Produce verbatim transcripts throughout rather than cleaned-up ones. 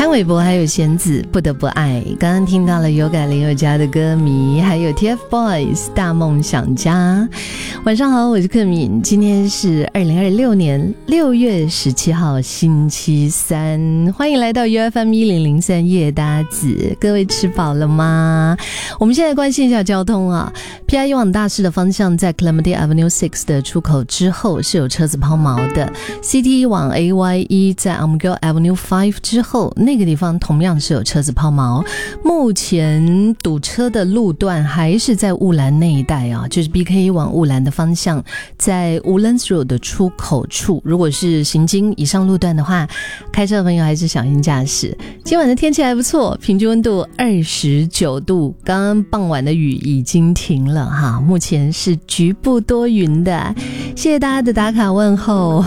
张伟博还有弦子不得不爱，刚刚听到了有感林宥嘉的歌迷，还有 T F BOYS 大梦想家。晚上好，我是克敏，今天是二零二六年六月十七号星期三，欢迎来到 U F M 一零零三夜搭子。各位吃饱了吗？我们现在关心一下交通啊 ，P I E 往大市的方向在 Clementi Avenue 六的出口之后是有车子抛锚的 ，C T 往 A Y E 在 Armagh Avenue 五之后，那个地方同样是有车子抛锚。目前堵车的路段还是在雾兰那一带啊，就是 B K 往雾兰的方向，在 Woodlands Road 的出口处。如果是行经以上路段的话，开车的朋友还是小心驾驶。今晚的天气还不错，平均温度二十九度，刚刚傍晚的雨已经停了哈，目前是局部多云的。谢谢大家的打卡问候。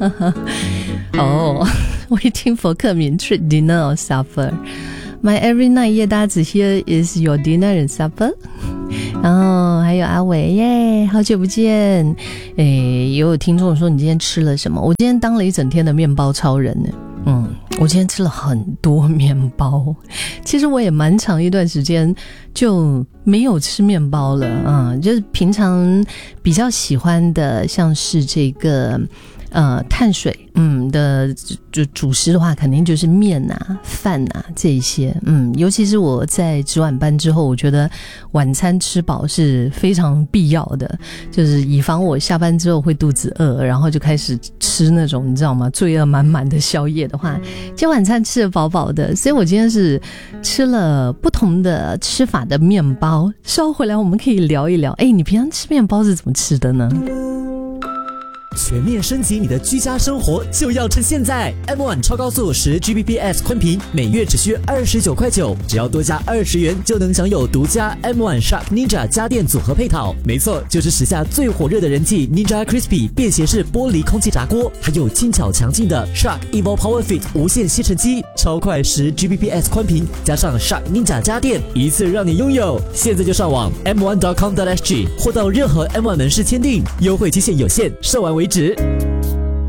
哦，Waiting for 克敏 treat dinner or supper. My every night 夜搭子 here is your dinner and supper. 然后还有阿伟耶，好久不见。诶，也有听众说你今天吃了什么？我今天当了一整天的面包超人呢。嗯，我今天吃了很多面包。其实我也蛮长一段时间就没有吃面包了啊、嗯，就是平常比较喜欢的，像是这个呃碳水嗯的就主食的话，肯定就是面啊、饭啊这一些。嗯，尤其是我在值晚班之后，我觉得晚餐吃饱是非常必要的，就是以防我下班之后会肚子饿，然后就开始吃那种你知道吗？罪恶满满的宵夜的话，今天晚餐吃得饱饱的，所以我今天是吃了不同的吃法的面包。稍后回来我们可以聊一聊，哎，你平常吃面包是怎么吃的呢？ 全面升级你的居家生活就要趁现在 M 一 超高速十 G B P S 宽频每月只需二十九块九，只要多加二十元就能享有独家 M 一 Shark Ninja 家电组合配套。没错，就是时下最火热的人气 Ninja Crispy 便携式玻璃空气炸锅，还有轻巧强劲的 Shark Evo Power Fit 无线吸尘机，超快十 G B P S 宽频加上 Shark Ninja 家电，一次让你拥有。现在就上网 M 一 点 com 点 S G 或到任何 M 一 门市签订，优惠期限有限，售完为止。